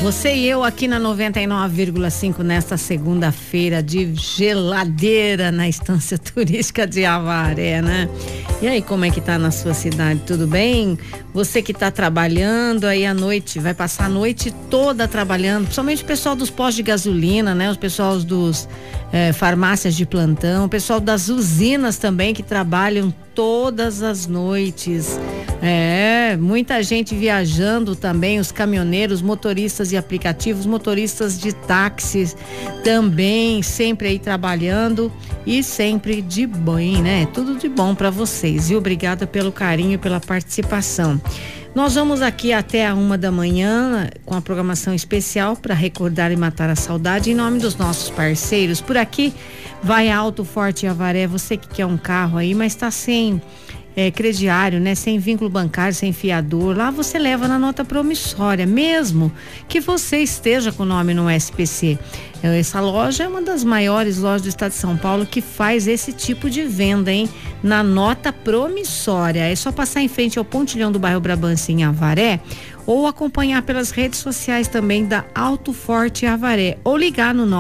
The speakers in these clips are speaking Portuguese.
Você e eu aqui na 99,5 nesta segunda-feira de geladeira na Estância Turística de Avaré, né? E aí, como é que tá na sua cidade? Tudo bem? Você que tá trabalhando aí à noite, vai passar a noite toda trabalhando, principalmente o pessoal dos postos de gasolina, né? Os pessoal dos farmácias de plantão, o pessoal das usinas também que trabalham todas as noites. Muita gente viajando também, os caminhoneiros, motoristas de aplicativos, motoristas de táxis também, sempre aí trabalhando e sempre de bem, né? Tudo de bom para vocês e obrigada pelo carinho e pela participação. Nós vamos aqui até a 1h com a programação especial para recordar e matar a saudade em nome dos nossos parceiros. Por aqui vai a Auto Forte Avaré, você que quer um carro aí, mas está sem crediário, né? Sem vínculo bancário, sem fiador, lá você leva na nota promissória, mesmo que você esteja com o nome no SPC. Essa loja é uma das maiores lojas do estado de São Paulo que faz esse tipo de venda, hein? Na nota promissória. É só passar em frente ao pontilhão do bairro Brabância em Avaré ou acompanhar pelas redes sociais também da Auto Forte Avaré ou ligar no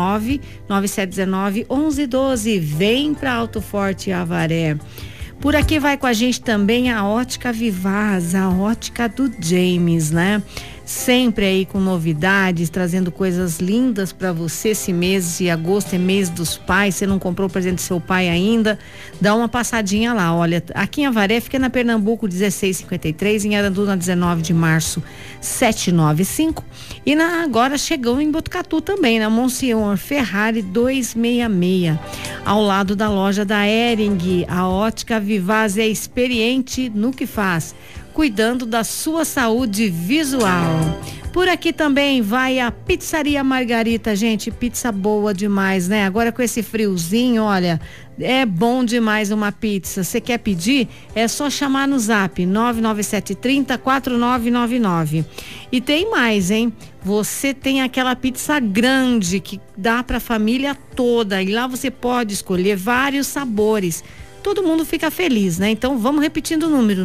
99719-1112. Vem pra Auto Forte Avaré. Por aqui vai com a gente também a Ótica Vivaz, a ótica do James, né? Sempre aí com novidades, trazendo coisas lindas para você. Esse mês de agosto é mês dos pais, você não comprou o presente do seu pai ainda, dá uma passadinha lá. Olha, aqui em Avaré fica na Pernambuco 1653, em Arandu na 19 de março 795 e agora chegou em Botucatu também, na Monsenhor Ferrari 266, ao lado da loja da Hering. A Ótica Vivaz é experiente no que faz, cuidando da sua saúde visual. Por aqui também vai a Pizzaria Margarita, gente, pizza boa demais, né? Agora com esse friozinho, olha, é bom demais uma pizza. Você quer pedir? É só chamar no zap 99730-4999. E tem mais, hein? Você tem aquela pizza grande que dá pra família toda e lá você pode escolher vários sabores. Todo mundo fica feliz, né? Então vamos repetindo o número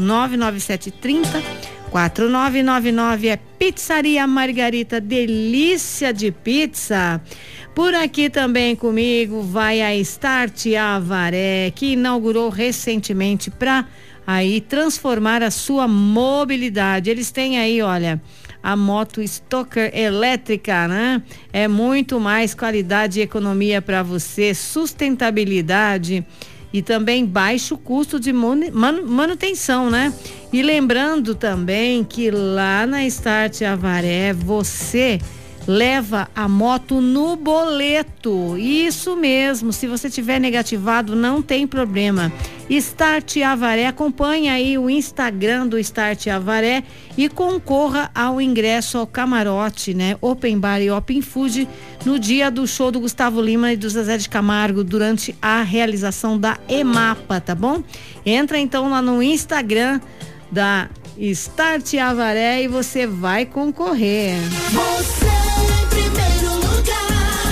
99730-4999. É Pizzaria Margarita, delícia de pizza. Por aqui também comigo vai a Start Avaré, que inaugurou recentemente para aí transformar a sua mobilidade. Eles têm aí, olha, a moto Stoker elétrica, né? É muito mais qualidade e economia para você, sustentabilidade e também baixo custo de manutenção, né? E lembrando também que lá na Start Avaré você leva a moto no boleto. Isso mesmo, se você tiver negativado não tem problema. Start Avaré, acompanhe aí o Instagram do Start Avaré e concorra ao ingresso ao camarote, né? Open Bar e Open Food no dia do show do Gustavo Lima e do Zezé de Camargo durante a realização da EMAPA, tá bom? Entra então lá no Instagram da Start Avaré e você vai concorrer. Você em primeiro lugar,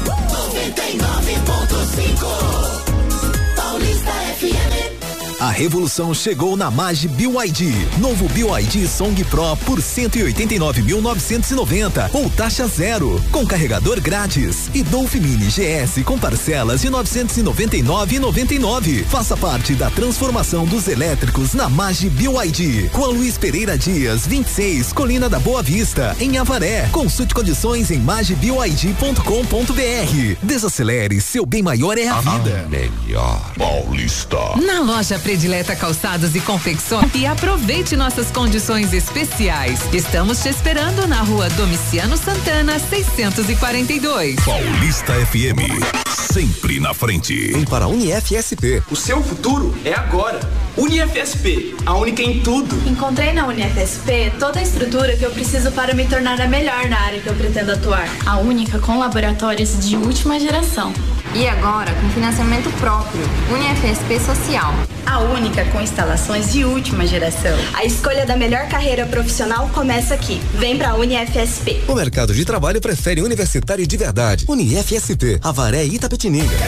99.5 Paulista FM. A revolução chegou na Mage BYD. Novo BYD Song Pro por 189.990 ou taxa zero, com carregador grátis. E Dolphin Mini GS com parcelas de 999,99. Faça parte da transformação dos elétricos na Mage BYD. Com a Luiz Pereira Dias, 26, Colina da Boa Vista, em Avaré. Consulte condições em magebyd.com.br. Desacelere, seu bem maior é a vida. Melhor Paulista. Na loja Predileta Calçados e Confecções e aproveite nossas condições especiais. Estamos te esperando na Rua Domiciano Santana 642. Paulista FM, sempre na frente. Vem para a UniFSP. O seu futuro é agora. UniFSP, a única em tudo. Encontrei na UniFSP toda a estrutura que eu preciso para me tornar a melhor na área que eu pretendo atuar. A única com laboratórios de última geração. E agora com financiamento próprio, UniFSP Social. A única com instalações de última geração. A escolha da melhor carreira profissional começa aqui. Vem pra UniFSP. O mercado de trabalho prefere universitário de verdade. UniFSP, Avaré e Itapetininga.